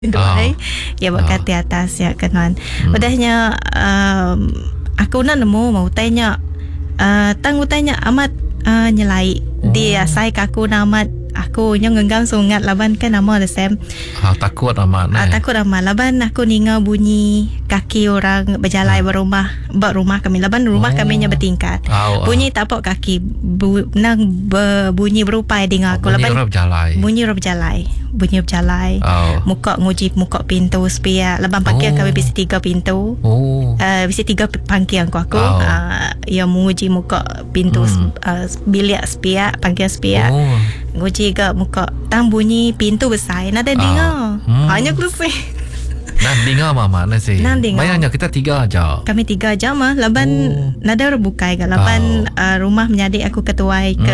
Duai ya bakat di atas ya kanan. Udahnya aku nak nemu mau tanya tang tanya amat nyelai dia sai kaku namat aku yang genggam sungat laban kan nama the same. Takut amat takut amat laban aku ninga bunyi kaki orang berjalan berumah kami laban rumah kami nya bertingkat. Bunyi tapak kaki nang bunyi berupai dengar aku laban bunyi rob jalai muka nguji muka pintu spia laban pakai kami bisi 3 pintu bisi 3 pangkian aku yang menguji muka pintu bilik spia pangkian spia nguji ke muka tang bunyi pintu besar nada dengar hanya kursi nan dengar mama nasi bayangnya kita 3 aja kami 3 aja mah laban nada bukai ke laban rumah menjadi aku ketuai ke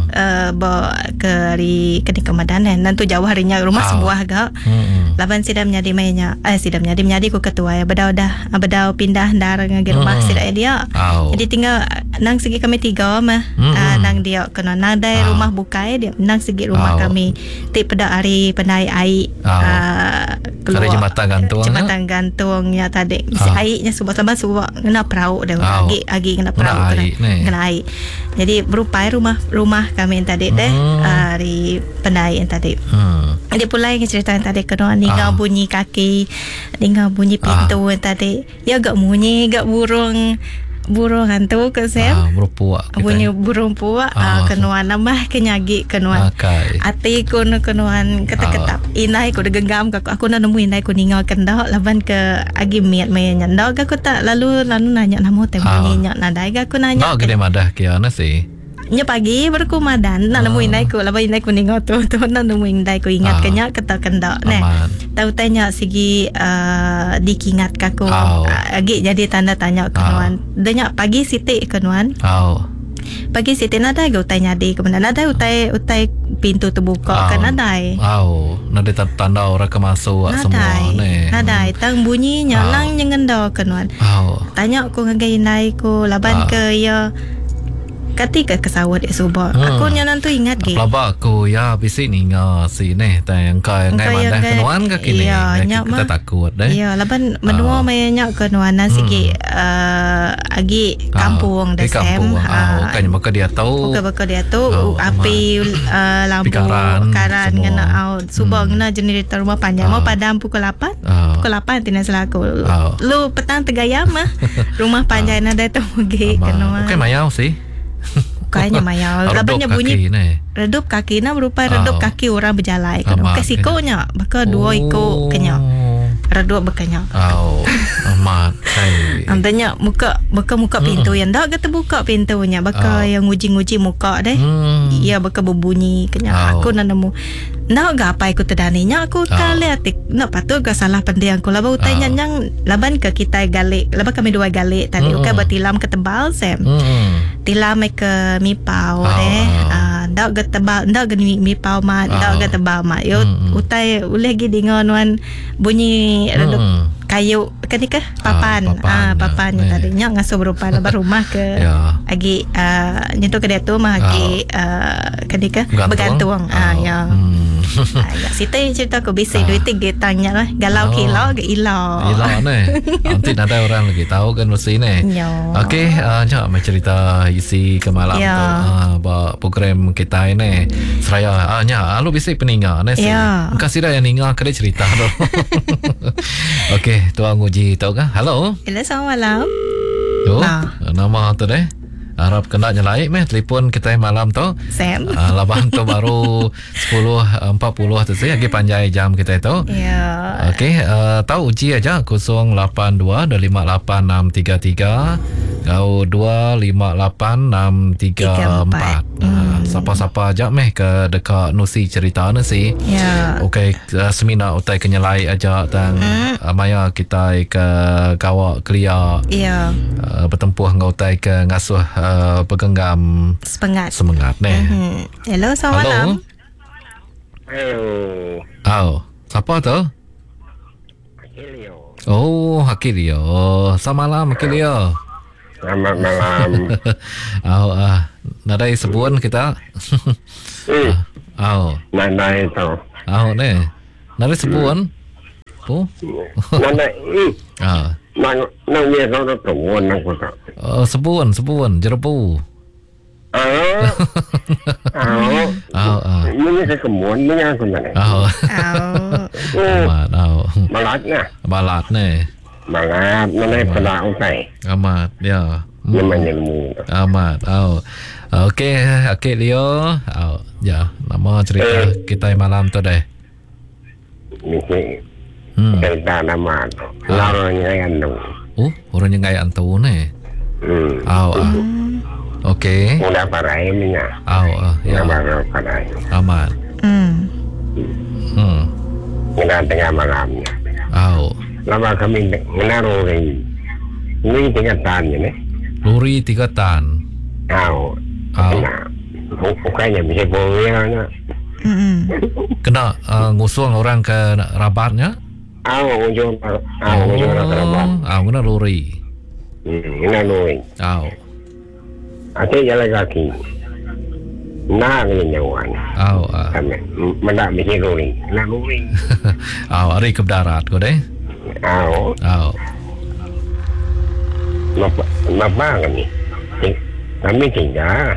ke Kemadanan nanti jauh harinya rumah sebuah gak laban sidam menjadi mainnya sidam menjadi aku ketuai bedau pindah dar ngagi rumah sidai dia jadi tinggal nang segi kami 3 mah nang dia kena nang dai rumah bukai dia nang segi rumah kami ti pada hari pandai ai keluar jembatan gantungnya tadi si airnya subah kena perahu dah agi kena perahu kena air jadi berupa rumah kami yang tadi hari pendai yang tadi dia pula yang cerita yang tadi kena ninggal bunyi kaki ninggal bunyi pintu yang tadi ya gak bunyi gak burung hantu ke sem bunyi burung puak kenuan nambah kenyagi kenuan ati ku kenuan ketap inai ku genggam aku nak nemu inai ku ninggal kendak laban ke agi miat mayanya ndak aku tak lalu nanya namo teh bunyi nyak nadai aku nanya gede madah kiana sih nya pagi berkumadan nak nemu inai ku laban inai ku ninggal tu nak nemu inai ku ingat kenyak ketak kendak ne tahu tanya segi dikingat kaku agi jadi tanda tanya kenuan danya pagi siti kenuan pagi siti nada ge utai nyadi kemana nada utai pintu terbuka kan nada nada tanda orang kemasuk semua ne nada tang bunyi nyalang nyengendo kenuan tanya aku ngagai inai ku laban ke ya ketika kesawat subah aku nyanan tu ingat ge laba aku ya bisi ninga si ne tang kai ngai mandah kenuan ka kini kita takut deh ya laban menua mayanya kenuan sigi agi kampung desem kan maka dia tahu api lampu karan ngena subah ngena generator rumah panjang mau padam pukul 8 tidak salah aku lu petang tegaya mah rumah panjang ada tu ge kenuan okay mayau sih kayaknya mayau labannya bunyi redup kaki na berupa redup kaki orang berjalan kan kesikonya baka 2 iko kenya redup bekanya amat antanya muka pintu yang dak kata buka pintunya baka yang nguji muka deh ya baka berbunyi kenya aku nak nemu nak gapai aku terdaninya aku kaliatik nak patut ke salah pendiang aku laba utanya yang laban ke kita galik laba kami 2 galik tadi ukai bertilam ke tebal sem tilam ke mipau deh dak ke tebal dak ke mipau mat dak ke tebal mat yo utai uleh gi dengan wan bunyi redup kayu kenika papan papannya tadi nya ngasuh berupa lebar rumah ke agi nyentuh ke dia tu mah agi kenika bergantung ya Sita cerita aku bisa duit tiga tanya lah galau kilau ke ilau ne nanti ada orang lagi tahu kan mesti ne okey jom cerita isi kemalam tu program kita ini seraya nya lu bisa peninga ne kasih dah yang ninga kena cerita tu okey tuan uji tahu kan halo selamat malam nama tu deh harap kena nyelai telefon kita malam tu Sam laban tu baru 10.40 tu sih lagi panjai jam kita itu okey tahu uji aja 082-258-633 kau 258-634 siapa-siapa aja ke dekat Nusi cerita Nusi okey semina utai kenyelai aja tang maya kita ke kawak kelia bertempuh ngau utai ke ngasuh pegenggam semangat ne. Hello, selamat malam. Hello. Siapa tu? Hakilio. Hakilio. Selamat malam Hakilio. Selamat malam. Nadai sebuan kita. Nadai tu. Ne. Nadai sebuan. Oh. Nana nang dia kau tu tuan nang kau. Sebuan jerepu. Ini saya kemuan ni aku mana. Balat ni. Balat mana pada usai. Amat ya. Namanya ilmu. Amat. Okey Leo. Ya, nama cerita kita malam tu deh. Mesti cerita nama tu. Orang yang tu. Orang yang gaya antu ni. Okey. Udah parai minyak. Ya. Baru parai. Amat. Udah tengah malamnya. Lama kami menaruh ini 3 tan je ni. Lori 3 tan. Bukannya bisa boleh. Kena ngusung orang ke rabatnya? Ujung orang ke rabat. Kena lori. Kena lori. Asyik jalan kaki. Nak ni nyawan. Mendak bisa lori. Nak lori. Hari ke darat kau deh? Bapa kami. Kami tinggal.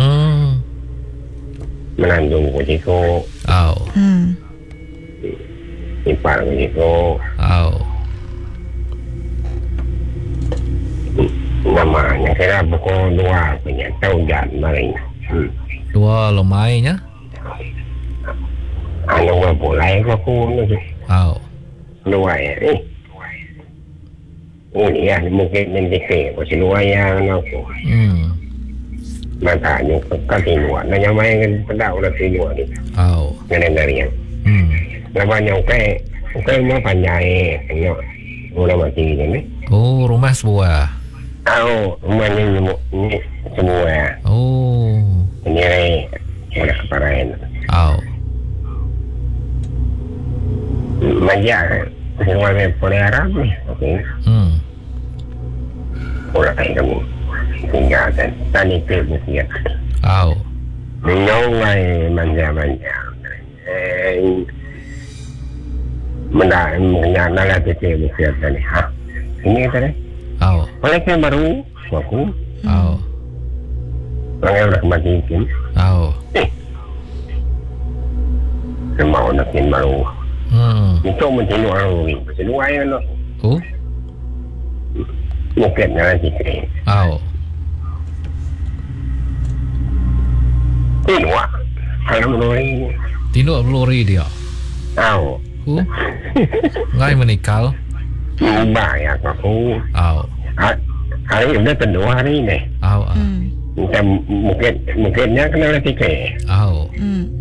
Menandung kucingku. Ipar kucingku. Namanya kira pukul 2 punya hujan maring. 2 lemainya? Anu boleh aku ni. 2 ya. Ini ya mungkin nanti ke pasal 2 yang aku. Maka ni ketinua. Nanya main pedau dah tinua ni. Dengan dari yang. Namanya okay mau panjai. Tengok. Mula mati ni. Rumah sebuah. Rumahnya ni semua. Ini ada keparahan. Majak. Semua boleh Arab ni. Okey. Orang kamu tinggalkan tadi tu mesti. Menyongai manja. Menyana lah tu mesti tadi. Ini kata ni. Boleh kan baru aku. Orang dah mati kan. Semua nak baru. Itu menjadi orang ni. Pasal 2 yang nak. Mungkin nak cikgu. Tinua. Tinua lori dia. Ngai menikal. Banyak aku. Hari ini kedua hari ni. Mungkinnya kena cikgu.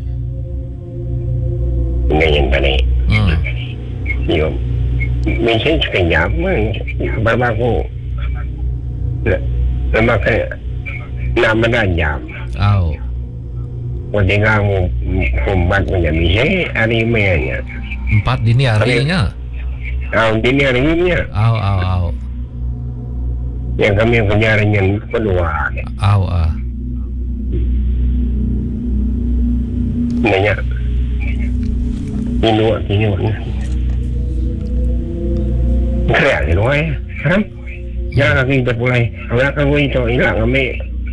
Ini yang tadi. Yo. Mesti sekejap berlaku. Memakai nama dan jam. Ketika kumbat menjadi hari mainnya. 4 dini harinya. Dini harinya. Yang kami kejar yang kedua. Nanya. Ini. Kaya di luar kan? Jangan kita mulai. Orang kamu itu hilang kami.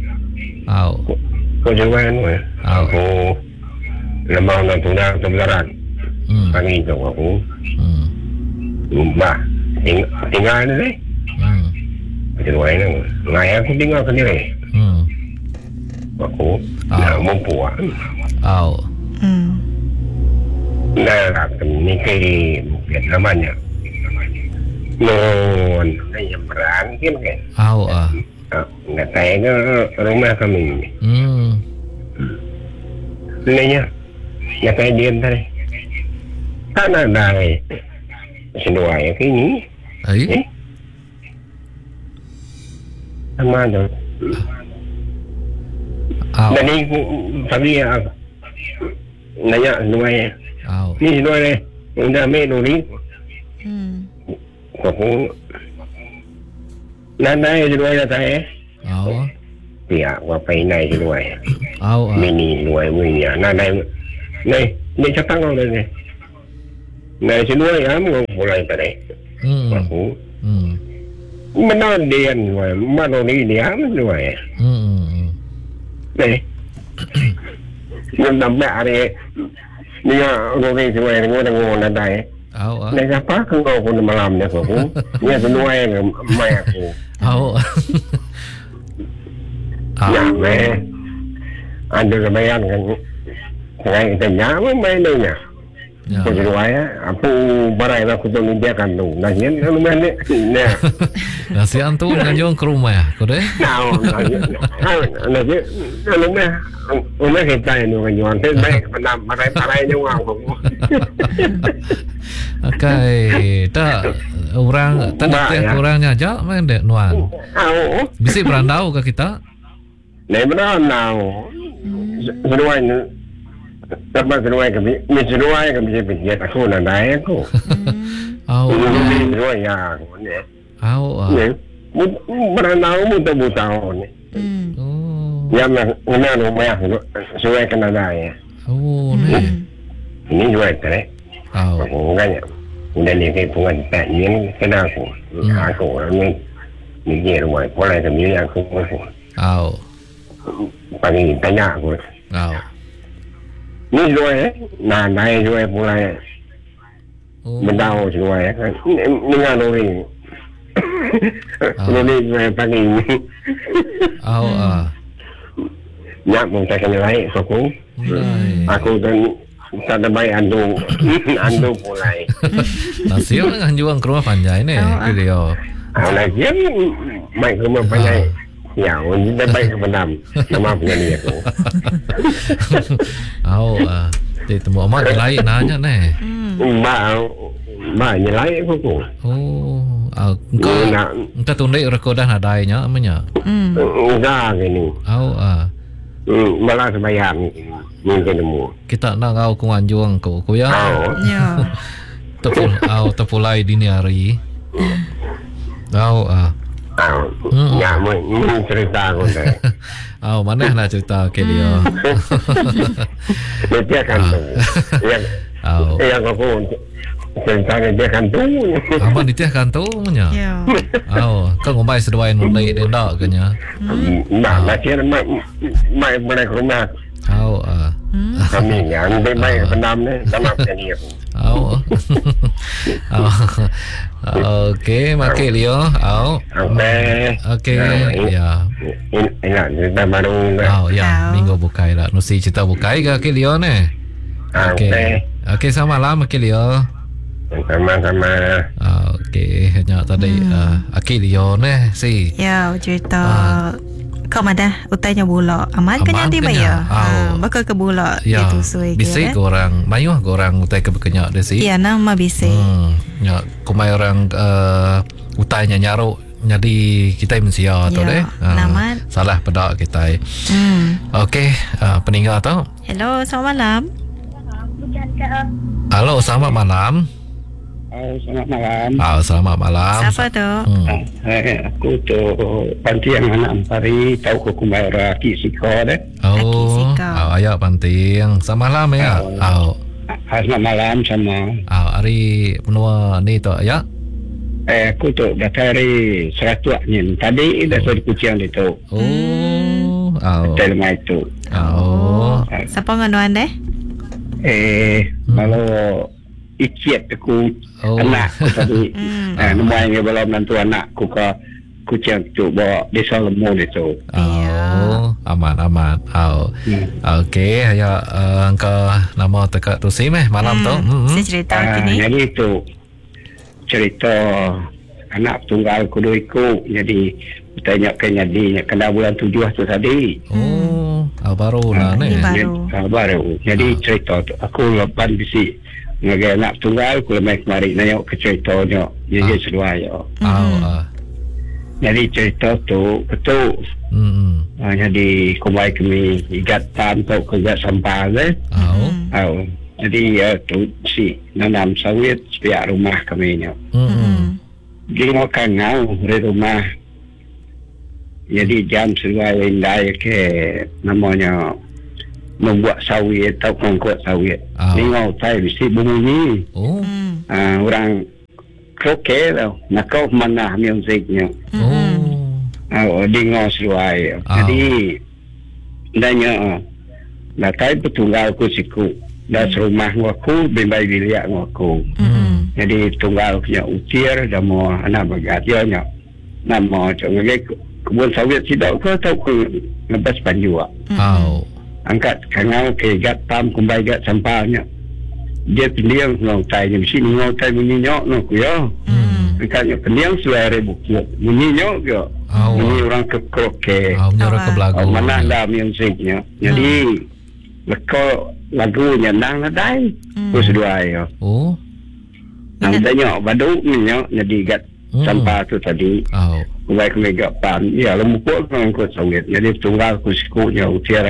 Kau juga ni. Aku lemah nak tunang terberat. Kami itu aku. Bah, tinggal ni. Di luar ni. Ngai aku tinggal sendiri. Aku nak mempuak. Nah, ni kiri mungkin namanya. Non, yang berangkin kan? Nggak tahu rumah kami. Nanya, ya kayak dia tadi. Tak ada sedua ya kini. Sama tu. Jadi tadi nanya dua ya. Ni dua ni, udah menu ni. Aku nanai dua ya saya. Pihak wapai nai dua ya. Mini dua mini ya. Nanai ni cakap kau ni. Nah, semua yang mulai tadi. Aku. Mana dia ni? Mana dia ni? Nih. Nampak ada ni orang semua yang ngomong ada. Nih apa kau pun malam ni aku. Ni semua yang mai aku. Ya, meh. Anda kebayang kan? Saya tanya mai ni. Jadi aku barai aku tu dia kan tu. Nasian lu mana ni? Nasian tu ngajong ke rumah ya, kau deh? Nasian lu mana? Rumah kita ni ngajong. Baik, barai jauh aku. Okay, tak orang orangnya aja main dek nuan. Bisa berandau ke kita? Nih berandau. Seruan. Sebab seruai kami bisa pergi aku nak naik aku. Seruai ya aku ni. Berenang buta ni. Yang mana rumah seruai kena naik. Ini seruai tadi. Aku kan udah ni kepungan tak ni kena aku. Aku ni rumah. Boleh kami aku. Pagi tanya aku. Ni rồi là này rồi mulai bendau rồi ni ngano ni ni pagi nyak mong tak kena lain aku dan tak ada baik ando mulai nasio dengan juang ke rumah panjai ni dia lagi mai ke rumah panjai ya, ini baik kepadam. Nama penyanyi aku. Dia temu mak nyelai nanya ni. Mak nyelai aku. Engkau tunduk rekodan adanya amanya. Enggak gini. Malah sebayang mungkin nemu. Kita nak kau kunganjuang kau ya. Terpulai dini hari. Ya, cerita aku dah. Mana nak cerita ke dia? Dia kan tu. Yang aku cerita dia kan tu. Abang dia kan tu punya. Kau ngomai seduai nundai dia tak kenya. Nak kira mai boleh ke rumah. Kami yang baik pendam ni, sama penyanyi aku. Okey, makai Leo. Okey. Ya. Ini cerita baru. Ya, minggu bukai lah. Nusi cerita bukai ke Leo ni? Okey, sama lah makai Leo. Sama-sama. Okey, hanya tadi Akil Leo ni si. Ya, cerita kau mana utainya bola aman kenya tiba ya bakal ke bola itu suai bisa orang mayu orang utai ke bekenya de si ya nama bisa ya kumai orang utainya nyaro jadi kita mensia tu deh salah pada kita okey peninggal tau hello selamat malam halo selamat malam selamat malam. Selamat malam. Siapa tu? Aku tu Pantiang anak Ampari, tahu ke Kumaira Kisiko deh. Ayah Pantiang. Selamat malam ya. Selamat malam sama. Hari penua ni tu ya. Aku tu dah cari 100 nyen. Tadi dah sudah kucing itu. Telma itu. Siapa nganuan deh? Kalau ikiat aku anak aku tadi namanya dia belum nantu anakku ke kucing tu bawa desa lemon itu aman okey ayo engkau nama dekat tu si meh malam tu saya cerita kini jadi itu cerita anak tunggal kuduiku jadi tanya ke jadi kena bulan 7 tu tadi baru lah ni baru jadi cerita aku lepas bisi ngagai anak tunggal aku lemai kemari nanya ke ceritanya dia sedua ya jadi cerita tu betul jadi kumai kami igatan tu kerja sampah jadi tu si nanam sawit pihak rumah kami nya dia makan ngau di rumah jadi jam sedua indai ke namanya membuat sawit atau mengkuat sawit. Ningau tai mesti bunyi. Orang kroke tau. Nak kau mana musiknya. Dengar seluai. Jadi danya tai petunggal ku siku. Dah serumah aku bimbai biliak aku. Jadi tunggal punya utir dah mau anak bagatianya. Nama jangan kebun sawit tidak ke tahu ke ngebas panjua. Angkat kangau ke gat pam kumbai gat sampahnya. Dia pendiang ngau tai ni mesti ngau tai bunyi nyok no ku ya. Angkatnya pendiang suara bukit. Bunyi nyok ke. Bunyi orang ke kroke. Orang ke belagu. Mana dah musiknya. Jadi lekau lagunya nang nadai. Kus dua ya. Namanya baduk ni nyok jadi gat sampah tu tadi. Kumbai kumbai gat pam. Ya lemu pun ngau sawit. Jadi tunggal ku sikunya utiara